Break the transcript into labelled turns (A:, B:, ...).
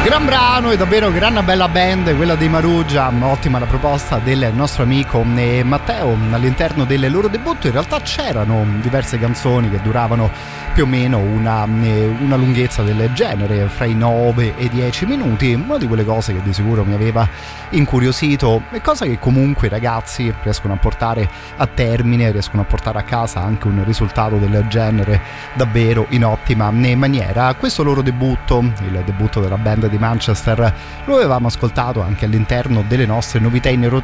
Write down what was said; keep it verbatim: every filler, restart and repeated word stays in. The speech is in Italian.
A: Gran brano e davvero gran bella band quella dei Marugia, ottima la proposta del nostro amico Matteo. All'interno del loro debutto in realtà c'erano diverse canzoni che duravano più o meno una, una lunghezza del genere, fra i nove e i dieci minuti, una di quelle cose che di sicuro mi aveva incuriosito e cosa che comunque i ragazzi riescono a portare a termine, riescono a portare a casa anche un risultato del genere davvero in ottima maniera. Questo loro debutto, il debutto della band di Manchester, lo avevamo ascoltato anche all'interno delle nostre novità in